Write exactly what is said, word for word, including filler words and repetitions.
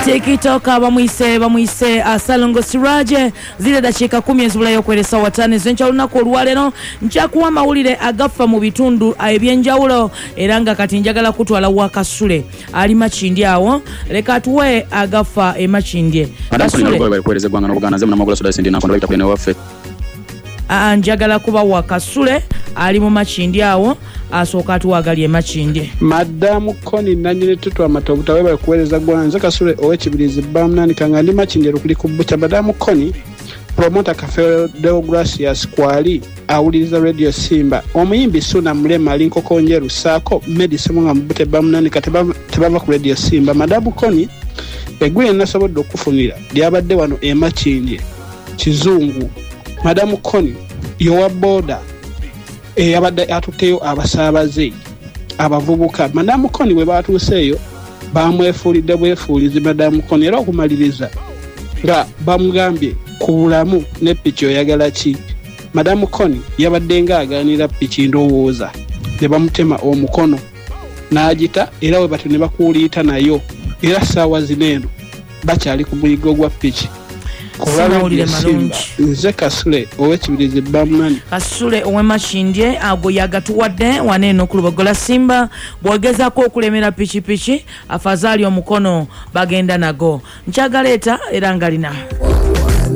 TikTok bamwise bamwise Asalongo Siraje zile dakika kumi ezibulayo kweresa watane zencha lunaku olwalero nchakuwa mawulire agafa mu bitundu ebyenjawulo era nga kati njagala kutwala Wakasule ali Makindye awo leka tuwe agafa e Makindye Kasule kwereza bwanga no bugana zemna magula soda sindina kondo bitakwene wafe a njagala kuba Wakasule ali mu Makindye awo asoka tuwagali e Makindye Madamu Koni nanyine tutwa matobuta wewe kueleza gwanza Kasule owechibirizi bamnani kangandi Makindye rukuli kubucha Madamu Koni promoter Cafe Deogracias kwali awuliza Radio Simba omuyimbi Suna Mulema linko konjeru sako medicine nga mbute bamnani katebava tebava ku Radio Simba Madamu Koni egwe nasobodde okufunira lyabadde wano e Makindye kizungu Madamu Koni yowa boda e abadde atuteyo abasaabaze abavubuka Madamu Koni we batuseeyo bamwefuulidde bwefuulizi Madamu Koni era okumaliriza nga bamugambye kubulamu ne pichi oyagala ki Madamu Koni yabadde nga aganira pichi ndowooza ne bamutema omukono n'agita era we batu ne bakuuliita nayo era ssaawa zineeno bakyali ku muyigo gwa pichi Sinawulire malungi nze Kasule owekibirizi bamnani Kasule owe Makindye ago yagatuwadde waneno kulubogola Simba bwogezako okulemera pichi pichi afazali omukono bagenda nago nchagaleta era ngalina